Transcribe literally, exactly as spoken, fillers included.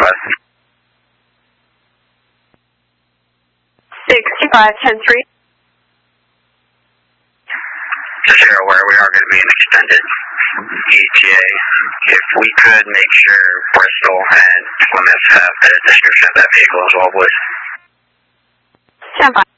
Northwest. sixty-five ten three. Just you're aware, we are going to be an extended E T A. If we could make sure Bristol and Plymouth have the description of that vehicle as well, please. Stand by.